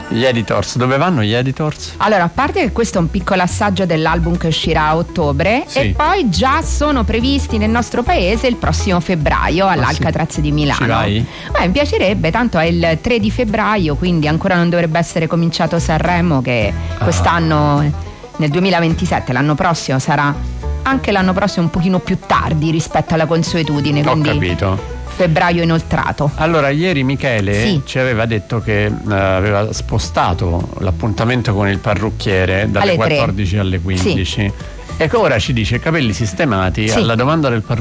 Gli Editors, dove vanno gli Editors? Allora, a parte che questo è un piccolo assaggio dell'album che uscirà a ottobre, Sì. e poi già sono previsti nel nostro paese il prossimo febbraio all'Alcatraz di Milano. Ci vai? Mi piacerebbe, tanto è il 3 di febbraio, quindi ancora non dovrebbe essere cominciato Sanremo, che quest'anno, nel 2027, l'anno prossimo sarà anche l'anno prossimo un pochino più tardi rispetto alla consuetudine, Ho quindi capito. febbraio inoltrato. Allora, ieri Michele Sì. ci aveva detto che aveva spostato l'appuntamento con il parrucchiere dalle Alle 3. 14 alle 15. Sì. E che ora ci dice capelli sistemati. Sì. Alla domanda del parrucchiere